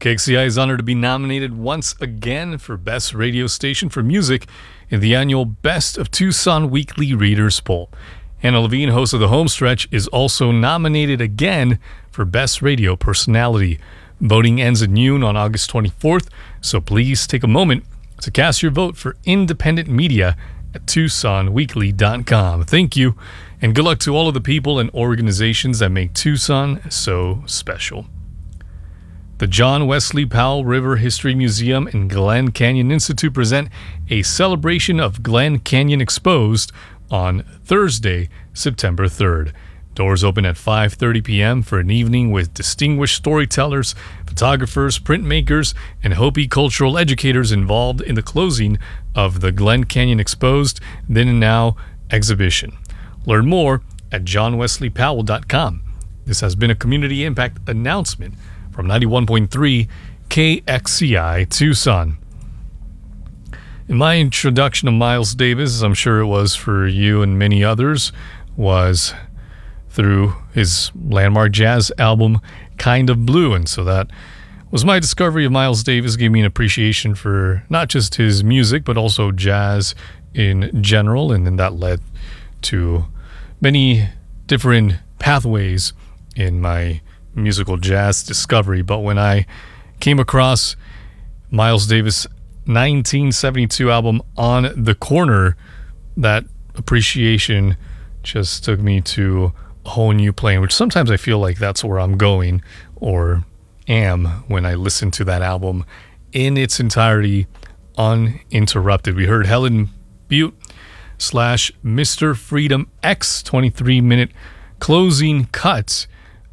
KXCI is honored to be nominated once again for Best Radio Station for Music in the annual Best of Tucson Weekly Readers Poll. Hannah Levine, host of The Homestretch, is also nominated again for Best Radio Personality. Voting ends at noon on August 24th, so please take a moment to cast your vote for independent media at TucsonWeekly.com. Thank you, and good luck to all of the people and organizations that make Tucson so special. The John Wesley Powell River History Museum and Glen Canyon Institute present a celebration of Glen Canyon Exposed on Thursday, September 3rd. Doors open at 5:30 p.m. for an evening with distinguished storytellers, photographers, printmakers, and Hopi cultural educators involved in the closing of the Glen Canyon Exposed Then and Now exhibition. Learn more at johnwesleypowell.com. This has been a community impact announcement from 91.3 KXCI Tucson. In my introduction to Miles Davis, as I'm sure it was for you and many others, was through his landmark jazz album, Kind of Blue. And so that was my discovery of Miles Davis, gave me an appreciation for not just his music, but also jazz in general. And then that led to many different pathways in my musical jazz discovery. But when I came across Miles Davis' 1972 album On the Corner, that appreciation just took me to a whole new plane, which sometimes I feel like that's where I'm going or am when I listen to that album in its entirety, uninterrupted. We heard Helen Butte / Mr. Freedom X 23-minute closing cut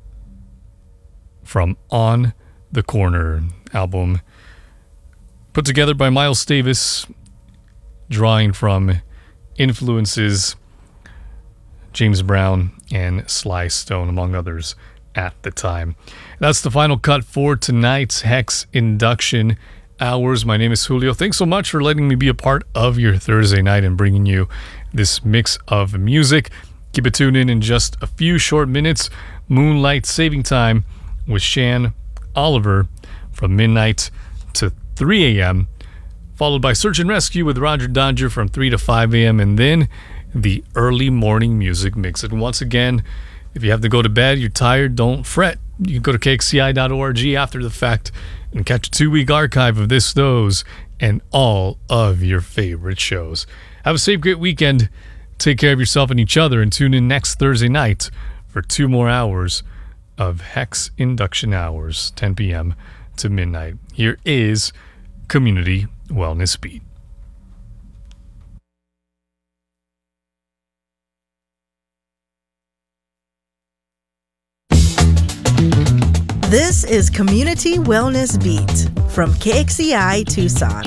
from On the Corner, album put together by Miles Davis, drawing from influences James Brown and Sly Stone, among others, at the time. That's the final cut for tonight's Hex Induction Hours. My name is Julio. Thanks so much for letting me be a part of your Thursday night and bringing you this mix of music. Keep it tuned in just a few short minutes. Moonlight Saving Time with Shan Oliver from midnight to 3 a.m., followed by Search and Rescue with Roger Dodger from 3 to 5 a.m., and then the early morning music mix. And once again, if you have to go to bed, you're tired, don't fret. You can go to kxci.org after the fact and catch a 2-week archive of this, those, and all of your favorite shows. Have a safe, great weekend. Take care of yourself and each other, and tune in next Thursday night for 2 more hours of Hex Induction Hours, 10 p.m. to midnight. Here is Community Wellness Beat. This is Community Wellness Beat from KXCI Tucson.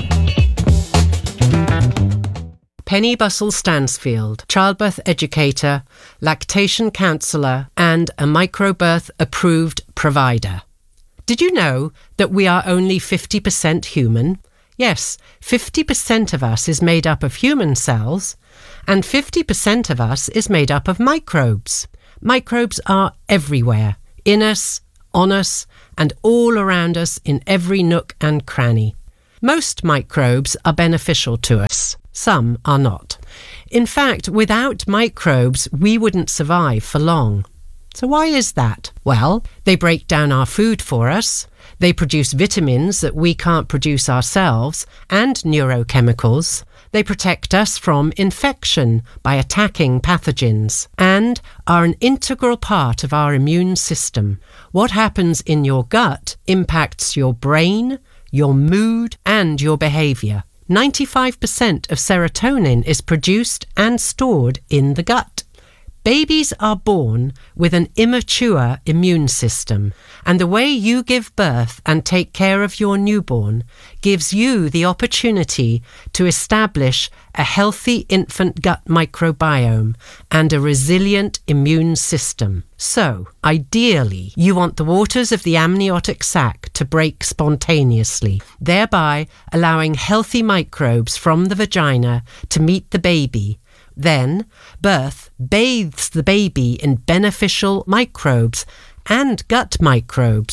Penny Bussell Stansfield, childbirth educator, lactation counsellor, and a microbirth approved provider. Did you know that we are only 50% human? Yes, 50% of us is made up of human cells, and 50% of us is made up of microbes. Microbes are everywhere, in us, on us, and all around us in every nook and cranny. Most microbes are beneficial to us. Some are not. In fact, without microbes, we wouldn't survive for long. So why is that? Well, they break down our food for us, they produce vitamins that we can't produce ourselves, and neurochemicals. They protect us from infection by attacking pathogens, and are an integral part of our immune system. What happens in your gut impacts your brain, your mood, and your behavior. 95% of serotonin is produced and stored in the gut. Babies are born with an immature immune system, and the way you give birth and take care of your newborn gives you the opportunity to establish a healthy infant gut microbiome and a resilient immune system. So, ideally, you want the waters of the amniotic sac to break spontaneously, thereby allowing healthy microbes from the vagina to meet the baby. Then, birth bathes the baby in beneficial microbes and gut microbes,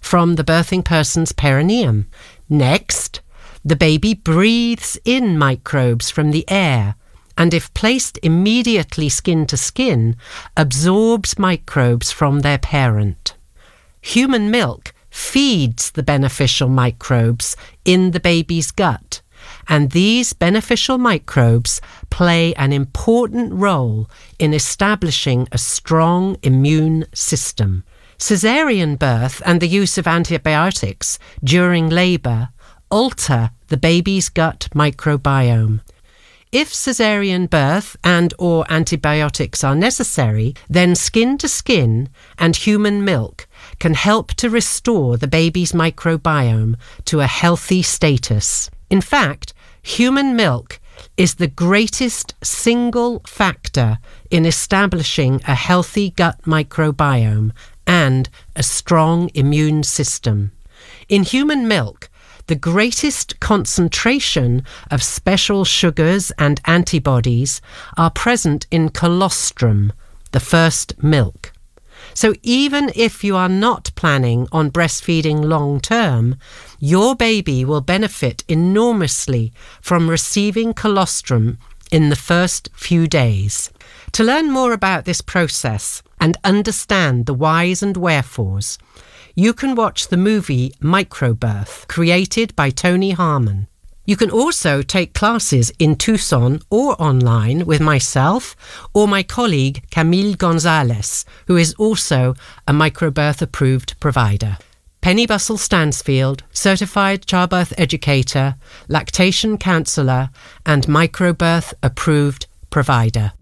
from the birthing person's perineum. Next, the baby breathes in microbes from the air, and if placed immediately skin to skin, absorbs microbes from their parent. Human milk feeds the beneficial microbes in the baby's gut, and these beneficial microbes play an important role in establishing a strong immune system. Caesarean birth and the use of antibiotics during labour alter the baby's gut microbiome. If caesarean birth and/or antibiotics are necessary, then skin to skin and human milk can help to restore the baby's microbiome to a healthy status. In fact, human milk is the greatest single factor in establishing a healthy gut microbiome and a strong immune system. In human milk, the greatest concentration of special sugars and antibodies are present in colostrum, the first milk. So even if you are not planning on breastfeeding long term, your baby will benefit enormously from receiving colostrum in the first few days. To learn more about this process and understand the whys and wherefores, you can watch the movie Microbirth, created by Tony Harmon. You can also take classes in Tucson or online with myself or my colleague Camille Gonzalez, who is also a Microbirth approved provider. Penny Bussell Stansfield, certified childbirth educator, lactation counsellor, and Microbirth approved provider.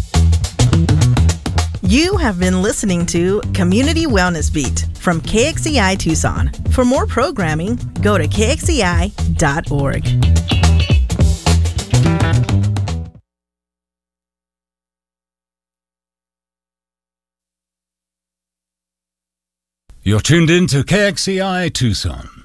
You have been listening to Community Wellness Beat from KXCI Tucson. For more programming, go to kxci.org. You're tuned in to KXCI Tucson.